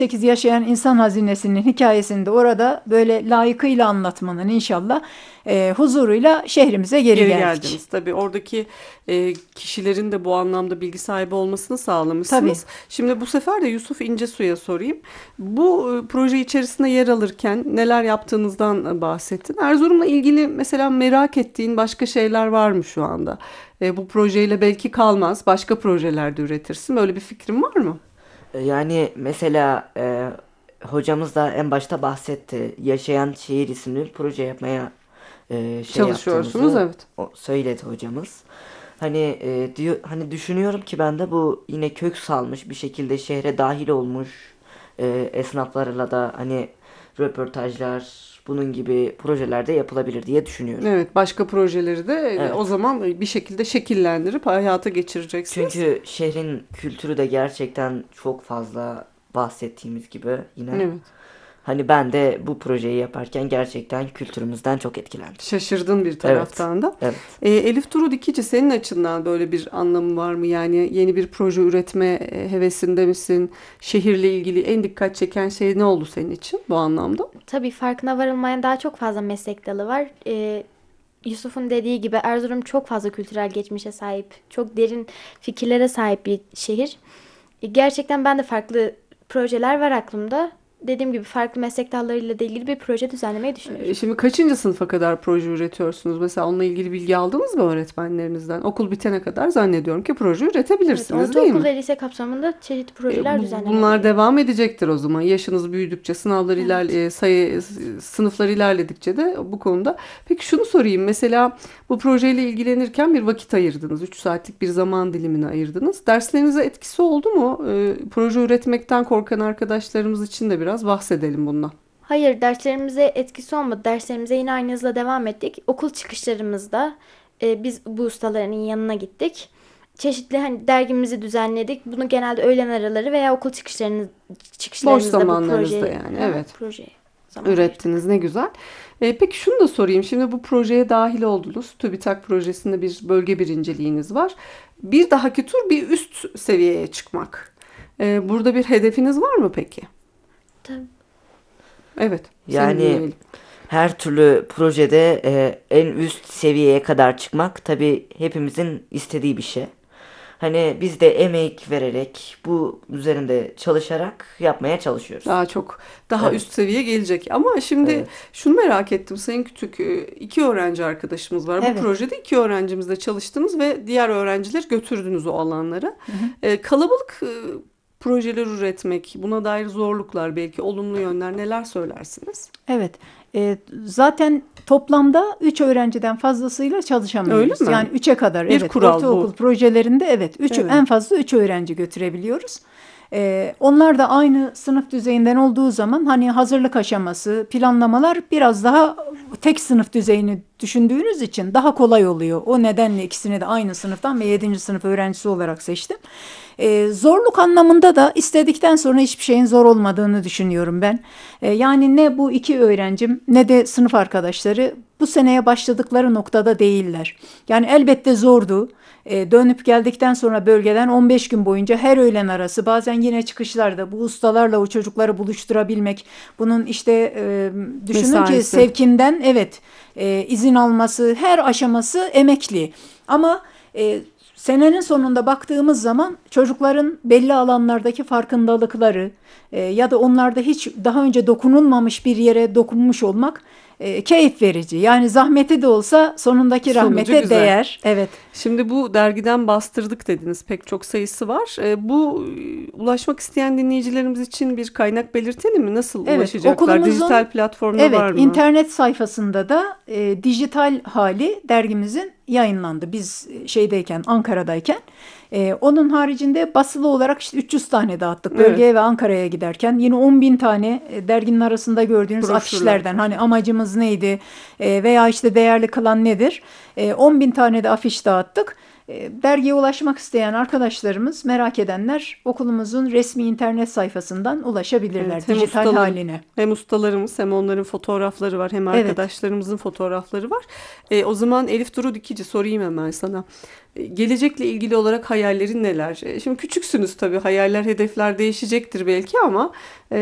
8 yaşayan insan hazinesinin hikayesini de orada böyle layıkıyla anlatmanın inşallah huzuruyla şehrimize geri Geri geldik. geldiniz. Tabii oradaki kişilerin de bu anlamda bilgi sahibi olmasını Tabii. sağlamışsınız. Şimdi bu sefer de Yusuf İncesu'ya sorayım. Bu proje içerisinde yer alırken neler yaptığınızdan bahsettin. Erzurum'la ilgili mesela merak ettiğin başka şeyler var mı şu anda? Bu projeyle belki kalmaz, başka projelerde üretirsin. Böyle bir fikrin var mı? Yani mesela hocamız da en başta bahsetti. Yaşayan Şehir isimli bir proje yapmaya şey Çalışıyorsunuz, yaptığımızı evet. söyledi hocamız. Hani diyor, hani düşünüyorum ki ben de bu yine kök salmış bir şekilde şehre dahil olmuş esnaflarla da hani röportajlar bunun gibi projelerde yapılabilir diye düşünüyorum. Evet, başka projeleri de o Evet. zaman bir şekilde şekillendirip hayata geçireceksiniz. Çünkü şehrin kültürü de gerçekten çok fazla bahsettiğimiz gibi yine. Evet. Hani ben de bu projeyi yaparken gerçekten kültürümüzden çok etkilendim. Şaşırdın bir Evet, taraftan da. evet. Elif Duru Dikici, senin açından böyle bir anlamı var mı? Yani yeni bir proje üretme hevesinde misin? Şehirle ilgili en dikkat çeken şey ne oldu senin için bu anlamda? Tabii farkına varılmayan daha çok fazla meslek dalı var. Yusuf'un dediği gibi Erzurum çok fazla kültürel geçmişe sahip, çok derin fikirlere sahip bir şehir. Gerçekten ben de farklı projeler var aklımda. Dediğim gibi farklı meslek dallarıyla da ilgili bir proje düzenlemeyi düşünüyorum. Şimdi kaçıncı sınıfa kadar proje üretiyorsunuz? Mesela onunla ilgili bilgi aldınız mı öğretmenlerinizden? Okul bitene kadar zannediyorum ki proje Evet, üretebilirsiniz, değil ortaokul mi? ve lise kapsamında çeşitli projeler Bunlar düzenlemekteyim. devam edecektir o zaman. Yaşınız büyüdükçe, sınavlar Evet. sınıflar ilerledikçe de bu konuda. Peki şunu sorayım. Mesela bu projeyle ilgilenirken bir vakit ayırdınız. 3 saatlik bir zaman dilimini ayırdınız. Derslerinize etkisi oldu mu? Proje üretmekten korkan arkadaşlarımız için de biraz bahsedelim bundan. Hayır, derslerimize etkisi olmadı. Derslerimize yine aynı hızla devam ettik. Okul çıkışlarımızda biz bu ustaların yanına gittik. Çeşitli hani dergimizi düzenledik. Bunu genelde öğlen araları veya okul Boş çıkışlarınızda bu zamanlarınızda proje, yani, ha, evet. proje zaman ayırdık. Ürettiniz, ne güzel. Peki şunu da sorayım. Şimdi bu projeye dahil oldunuz. TÜBİTAK projesinde bir bölge birinciliğiniz var. Bir dahaki tur bir üst seviyeye çıkmak. Burada bir hedefiniz var mı peki? Tabii. Evet, seni Yani dinleyelim. her türlü projede en üst seviyeye kadar çıkmak tabii hepimizin istediği bir şey. Hani biz de emek vererek bu üzerinde çalışarak yapmaya çalışıyoruz. Daha Evet, üst seviye gelecek. Ama şimdi evet. şunu merak ettim. Sayın Kütük, iki öğrenci arkadaşımız var. Bu Evet. projede iki öğrencimizle çalıştınız ve diğer öğrencileri götürdünüz o alanlara. Hı hı. Kalabalık projeler üretmek, buna dair zorluklar, belki olumlu yönler, neler söylersiniz? Evet. Zaten toplamda 3 öğrenciden fazlasıyla Öyle çalışamıyoruz. mi? Yani 3'e kadar, Bir evet, kural ortaokul bu. projelerinde evet Evet. en fazla 3 öğrenci götürebiliyoruz. Onlar da aynı sınıf düzeyinden olduğu zaman hani hazırlık aşaması, planlamalar biraz daha tek sınıf düzeyini düşündüğünüz için daha kolay oluyor. O nedenle ikisini de aynı sınıftan ve 7. sınıf öğrencisi olarak seçtim. Zorluk anlamında da istedikten sonra hiçbir şeyin zor olmadığını düşünüyorum ben. Yani ne bu iki öğrencim ne de sınıf arkadaşları bu seneye başladıkları noktada değiller. Yani elbette zordu. Dönüp geldikten sonra bölgeden 15 gün boyunca her öğlen arası bazen yine çıkışlarda bu ustalarla o çocukları buluşturabilmek. Bunun işte düşünün ki Mesaisi. sevkinden evet izin alması her aşaması emekli. Ama senenin sonunda baktığımız zaman çocukların belli alanlardaki farkındalıkları ya da onlarda hiç daha önce dokunulmamış bir yere dokunmuş olmak keyif verici. Yani zahmeti de olsa sonundaki Sonucu rahmete güzel. değer. Evet. Şimdi bu dergiden bastırdık dediniz. Pek çok sayısı var. Bu ulaşmak isteyen dinleyicilerimiz için bir kaynak belirtelim mi? Nasıl Evet, ulaşacaklar? okulumuzun Dijital platformda evet var mı? internet sayfasında da dijital hali dergimizin yayınlandı. Biz şeydeyken Ankara'dayken. Onun haricinde basılı olarak işte 300 tane dağıttık Evet. bölgeye ve Ankara'ya giderken. Yine 10 bin tane derginin arasında gördüğünüz Broşürler afişlerden var. hani amacımız neydi veya işte değerli kılan nedir? 10 bin tane de afiş dağıttık. Dergiye ulaşmak isteyen arkadaşlarımız, merak edenler okulumuzun resmi internet sayfasından ulaşabilirler Evet, hem dijital ustalar- haline. Hem ustalarımız hem onların fotoğrafları var hem Evet. arkadaşlarımızın fotoğrafları var. O zaman Elif Duru Dikici sorayım hemen sana. Gelecekle ilgili olarak hayallerin neler? Şimdi küçüksünüz tabii, hayaller, hedefler değişecektir belki ama